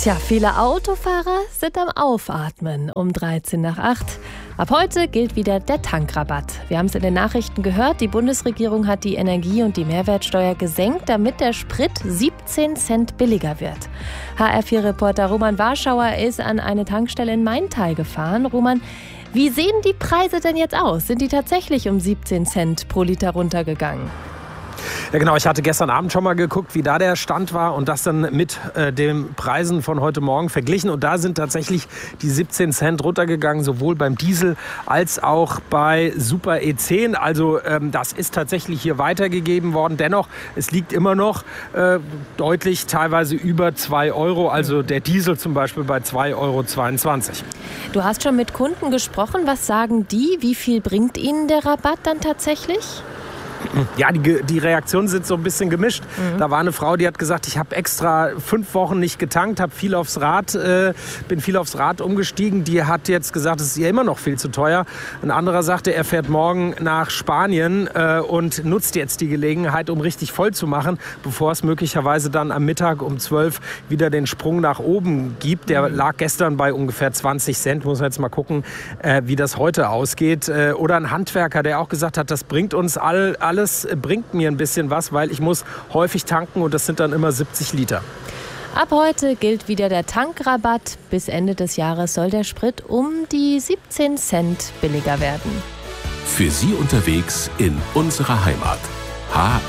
Tja, viele Autofahrer sind am Aufatmen um 7:13 nach 8. Ab heute gilt wieder der Tankrabatt. Wir haben es in den Nachrichten gehört, die Bundesregierung hat die Energie- und die Mehrwertsteuer gesenkt, damit der Sprit 17 Cent billiger wird. HR4-Reporter Roman Warschauer ist an eine Tankstelle in Maintal gefahren. Roman, wie sehen die Preise denn jetzt aus? Sind die tatsächlich um 17 Cent pro Liter runtergegangen? Ja genau, ich hatte gestern Abend schon mal geguckt, wie da der Stand war und das dann mit den Preisen von heute Morgen verglichen. Und da sind tatsächlich die 17 Cent runtergegangen, sowohl beim Diesel als auch bei Super E10. Also das ist tatsächlich hier weitergegeben worden. Dennoch, es liegt immer noch deutlich teilweise über 2 Euro. Also der Diesel zum Beispiel bei 2,22 Euro. Du hast schon mit Kunden gesprochen. Was sagen die? Wie viel bringt ihnen der Rabatt dann tatsächlich? Ja, die Reaktionen sind so ein bisschen gemischt. Da war eine Frau, die hat gesagt, ich habe extra 5 Wochen nicht getankt, bin viel aufs Rad umgestiegen. Die hat jetzt gesagt, es ist ihr immer noch viel zu teuer. Ein anderer sagte, er fährt morgen nach Spanien und nutzt jetzt die Gelegenheit, um richtig voll zu machen, bevor es möglicherweise dann am Mittag um 12 wieder den Sprung nach oben gibt. Der lag gestern bei ungefähr 20 Cent. Muss man jetzt mal gucken, wie das heute ausgeht. Oder ein Handwerker, der auch gesagt hat, das bringt uns alles bringt mir ein bisschen was, weil ich muss häufig tanken und das sind dann immer 70 Liter. Ab heute gilt wieder der Tankrabatt. Bis Ende des Jahres soll der Sprit um die 17 Cent billiger werden. Für Sie unterwegs in unserer Heimat.